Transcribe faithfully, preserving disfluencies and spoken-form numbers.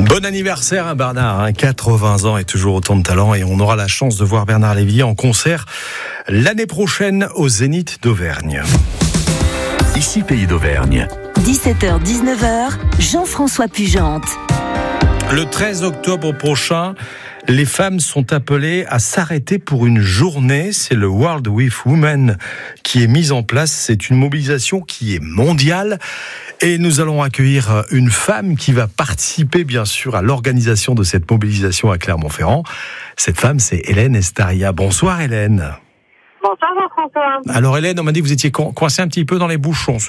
Bon anniversaire à Bernard, hein, quatre-vingts ans et toujours autant de talent, et on aura la chance de voir Bernard Lévillier en concert l'année prochaine au Zénith d'Auvergne. Ici Pays d'Auvergne. dix-sept heures dix-neuf heures, Jean-François Pugente. Le treize octobre prochain, les femmes sont appelées à s'arrêter pour une journée. C'est le World with Women qui est mise en place. C'est une mobilisation qui est mondiale. Et nous allons accueillir une femme qui va participer, bien sûr, à l'organisation de cette mobilisation à Clermont-Ferrand. Cette femme, c'est Hélène Estaria. Bonsoir Hélène. Bonsoir Jean-François. Alors Hélène, on m'a dit que vous étiez co- coincée un petit peu dans les bouchons ce